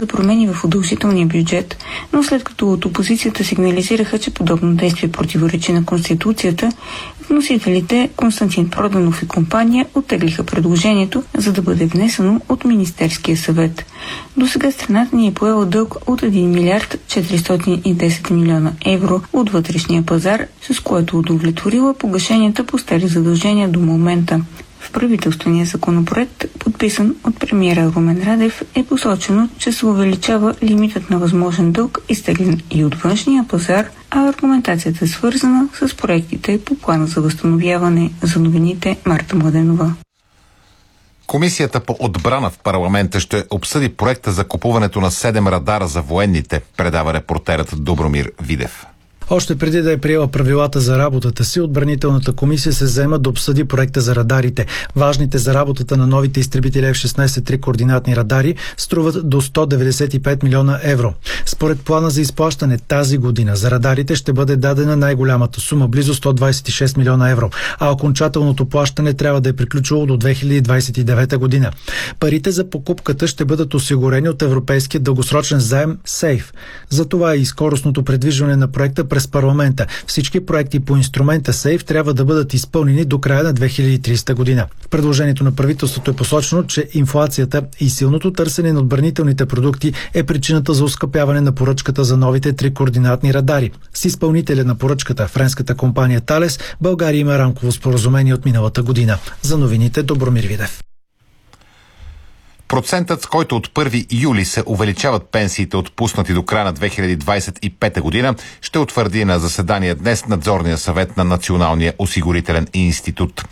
за промени в удължителния бюджет, но след като от опозицията сигнализираха, че подобно действие противоречи на Конституцията, вносителите Константин Проданов и компания оттеглиха предложението, за да бъде внесено от Министерския съвет. До сега страната ни е поела дълг от 1 милиард 410 милиона евро от вътрешния пазар, с което удовлетворила погашенията по стари задължения до момента. В правителствения законопроект, подписан от премиера Румен Радев, е посочено, че се увеличава лимитът на възможен дълг, изтеглен и от външния пазар, а аргументацията е свързана с проектите по плана за възстановяване. За новините Марта Младенова. Комисията по отбрана в парламента ще обсъди проекта за купуването на 7 радара за военните, предава репортерът Добромир Видев. Още преди да е приела правилата за работата си, отбранителната комисия се заема да обсъди проекта за радарите. Важните за работата на новите изтребители F-16 3 координатни радари струват до 195 милиона евро. Според плана за изплащане тази година за радарите ще бъде дадена най-голямата сума, близо 126 милиона евро, а окончателното плащане трябва да е приключило до 2029 година. Парите за покупката ще бъдат осигурени от европейския дългосрочен заем СЕЙФ. Затова и скоростното предвижване на проекта през парламента. Всички проекти по инструмента СЕЙФ трябва да бъдат изпълнени до края на 2030 година. В предложението на правителството е посочено, че инфлацията и силното търсене на отбранителните продукти е причината за оскъпяване на поръчката за новите 3 координатни радари. С изпълнителя на поръчката, френската компания Талес, България има рамково споразумение от миналата година. За новините Добромир Видев. Процентът, с който от 1 юли се увеличават пенсиите, отпуснати до края на 2025 година, ще утвърди на заседание днес надзорния съвет на Националния осигурителен институт.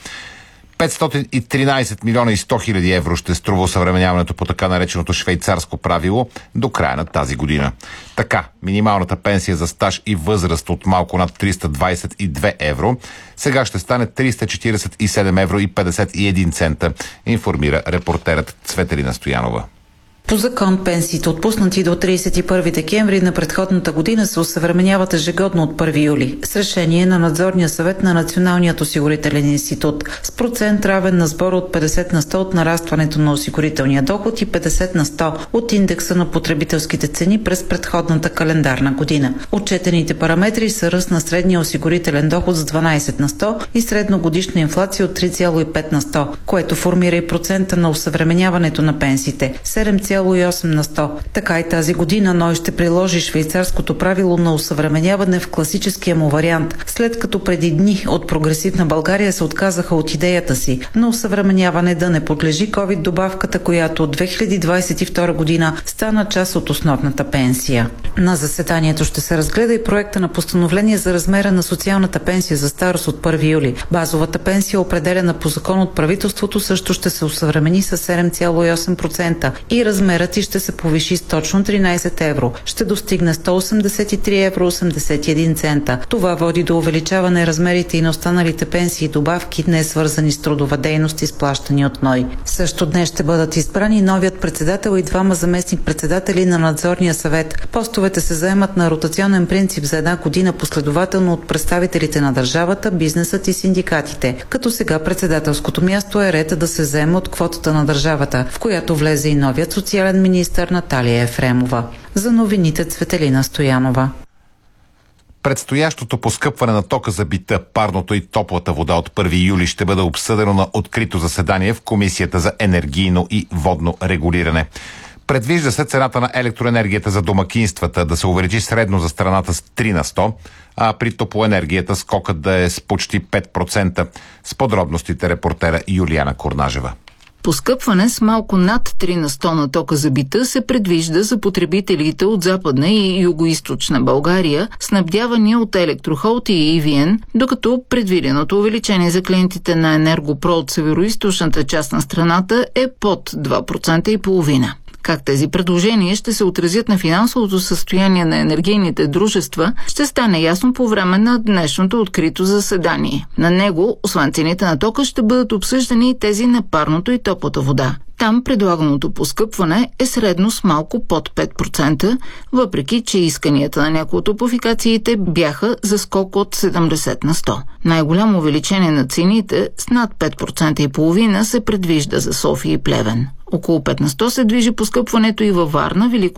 513 милиона и 100 хиляди евро ще струва осъвременяването по така нареченото швейцарско правило до края на тази година. Така, минималната пенсия за стаж и възраст от малко над 322 евро сега ще стане 347 евро и 51 цента, информира репортерът Цветелина Стоянова. По закон пенсиите, отпуснати до 31 декември на предходната година, се осъвременяват ежегодно от 1 юли с решение на надзорния съвет на Националният осигурителен институт с процент равен на сбора от 50 на 100 от нарастването на осигурителния доход и 50 на 100 от индекса на потребителските цени през предходната календарна година. Отчетените параметри са ръст на средния осигурителен доход с 12 на 100 и средногодишна инфлация от 3,5 на 100, което формира и процента на осъвременяването на пенсиите – 7,8 на 100. Така и тази година НОИ ще приложи швейцарското правило на осъвременяване в класическия му вариант, след като преди дни от Прогресивна България се отказаха от идеята си на осъвременяване да не подлежи ковид добавката, която от 2022 година стана част от основната пенсия. На заседанието ще се разгледа и проекта на постановление за размера на социалната пенсия за старост от 1 юли. Базовата пенсия, определена по закон от правителството, също ще се осъвремени с 7,8% и размерът и ще се повиши с точно 13 евро. Ще достигне 183 евро 81 цента. Това води до увеличаване размерите и на останалите пенсии и добавки, не свързани с трудова дейност, изплащани от НОИ. Също днес ще бъдат избрани новият председател и двама заместник-председатели на надзорния съвет. Постовете се заемат на ротационен принцип за една година последователно от представителите на държавата, бизнесът и синдикатите, като сега председателското място е ред да се заема от квотата на държавата, в която влезе и новият социален министър Наталия Ефремова. За новините Цветелина Стоянова. Предстоящото поскъпване на тока за бита, парното и топлата вода от 1 юли ще бъде обсъдено на открито заседание в Комисията за енергийно и водно регулиране. Предвижда се цената на електроенергията за домакинствата да се увеличи средно за страната с 3 на 100, а при топлоенергията скокът да е с почти 5%. С подробностите репортера Юлиана Корнажева. Поскъпване с малко над 3 на 100 на тока за бита се предвижда за потребителите от Западна и Югоизточна България, снабдявани от Електрохолд и EVN, докато предвиденото увеличение за клиентите на Енергопро от североизточната част на страната е под 2,5%. Как тези предложения ще се отразят на финансовото състояние на енергийните дружества, ще стане ясно по време на днешното открито заседание. На него, освен цените на тока, ще бъдат обсъждани и тези на парното и топлата вода. Там предлаганото поскъпване е средно с малко под 5%, въпреки че исканията на някои от топлофикациите бяха за скок от 70 на 100. Най-голямо увеличение на цените с над 5,5% се предвижда за София и Плевен. Около 5 на 100 се движи поскъпването и във Варна, Велико